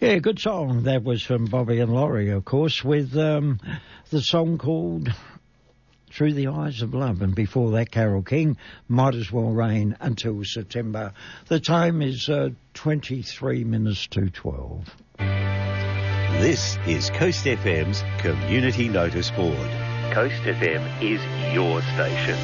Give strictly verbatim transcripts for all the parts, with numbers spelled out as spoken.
Yeah, good song. That was from Bobby and Laurie, of course, with um, the song called Through the Eyes of Love. And before that, Carole King, Might As Well Rain Until September. The time is uh, twenty-three minutes to twelve. This is Coast F M's Community Notice Board. Coast F M is your station.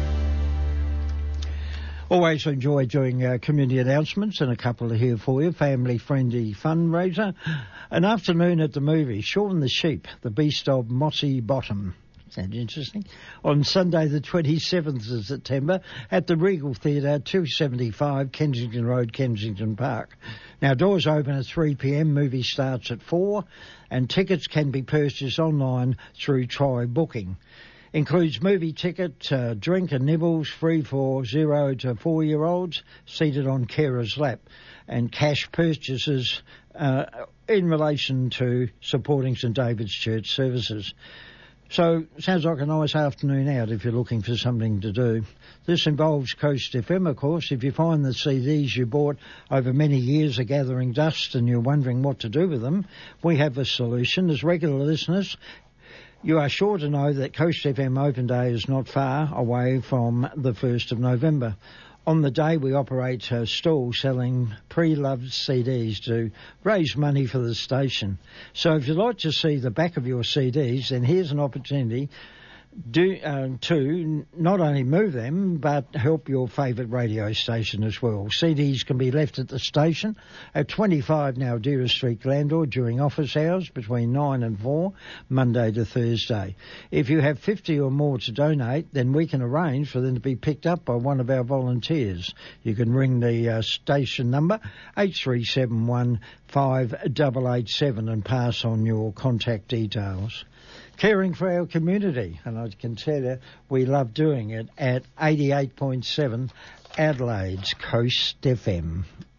Always enjoy doing uh, community announcements, and a couple are here for you. Family-friendly fundraiser. An afternoon at the movies. Shaun the Sheep, the Beast of Mossy Bottom. Sounds interesting. On Sunday the twenty-seventh of September at the Regal Theatre, two seventy-five Kensington Road, Kensington Park. Now, doors open at three p m, movie starts at four, and tickets can be purchased online through Try Booking. Includes movie ticket, uh, drink and nibbles, free for zero to four-year-olds, seated on carer's lap, and cash purchases uh, in relation to supporting St David's Church services. So, sounds like a nice afternoon out if you're looking for something to do. This involves Coast F M, of course. If you find the C Ds you bought over many years are gathering dust and you're wondering what to do with them, we have a solution. As regular listeners, you are sure to know that Coast F M Open Day is not far away from the first of November. On the day, we operate a stall selling pre-loved C Ds to raise money for the station. So if you'd like to see the back of your C Ds, then here's an opportunity do, uh, to not only move them, but help your favourite radio station as well. C Ds can be left at the station at twenty-five Now Deera Street, Glandore, during office hours between nine and four, Monday to Thursday. If you have fifty or more to donate, then we can arrange for them to be picked up by one of our volunteers. You can ring the uh, station number eight three seven one, five eight eight seven and pass on your contact details. Caring for our community, and I can tell you we love doing it at eighty-eight point seven Adelaide's Coast F M.